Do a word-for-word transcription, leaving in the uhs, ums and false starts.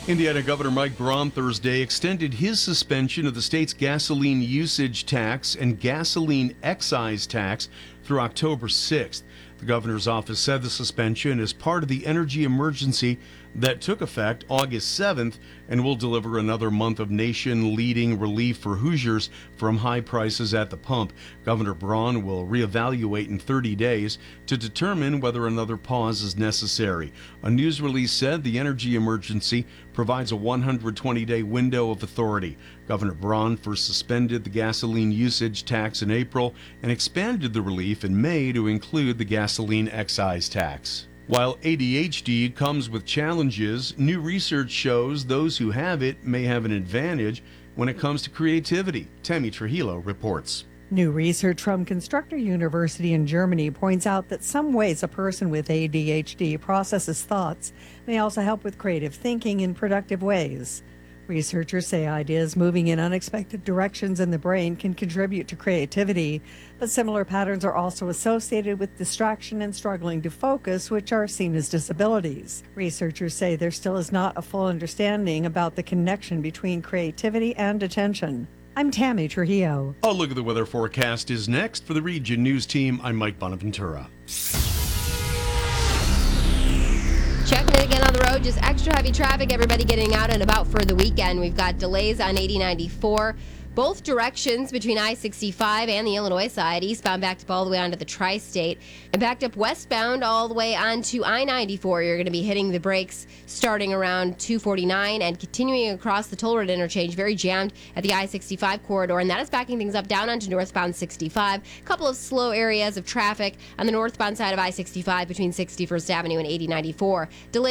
Indiana Governor Mike Braun Thursday extended his suspension of the state's gasoline usage tax and gasoline excise tax through October sixth. The governor's office said the suspension is part of the energy emergency that took effect August seventh and will deliver another month of nation-leading relief for Hoosiers from high prices at the pump. Governor Braun will reevaluate in thirty days to determine whether another pause is necessary. A news release said the energy emergency provides a one hundred twenty day window of authority. Governor Braun first suspended the gasoline usage tax in April and expanded the relief in May to include the gasoline excise tax. While A D H D comes with challenges, new research shows those who have it may have an advantage when it comes to creativity. Tammy Trujillo reports. New research from Constructor University in Germany points out that some ways a person with A D H D processes thoughts may also help with creative thinking in productive ways. Researchers say ideas moving in unexpected directions in the brain can contribute to creativity, but similar patterns are also associated with distraction and struggling to focus, which are seen as disabilities. Researchers say there still is not a full understanding about the connection between creativity and attention. I'm Tammy Trujillo. A look at the weather forecast is next. For the Region News Team, I'm Mike Bonaventura. Checking it again on the road, just extra heavy traffic. Everybody getting out and about for the weekend. We've got delays on eighty ninety-four. Both directions between I sixty-five and the Illinois side, eastbound backed up all the way onto the tri-state, and backed up westbound all the way onto I ninety-four. You're going to be hitting the brakes starting around two forty-nine and continuing across the toll road interchange, very jammed at the I sixty-five corridor, and that is backing things up down onto northbound sixty-five. A couple of slow areas of traffic on the northbound side of I sixty-five between sixty-first Avenue and eighty ninety-four. Delays